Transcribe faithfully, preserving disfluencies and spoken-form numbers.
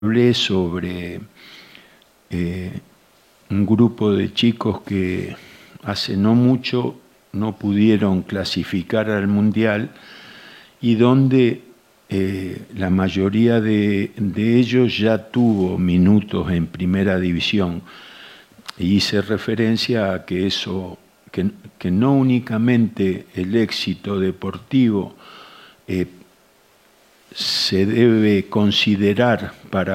Hablé sobre eh, un grupo de chicos que hace no mucho no pudieron clasificar al Mundial y donde eh, la mayoría de, de ellos ya tuvo minutos en primera división. Y hice referencia a que eso, que, que no únicamente el éxito deportivo eh, se debe considerar para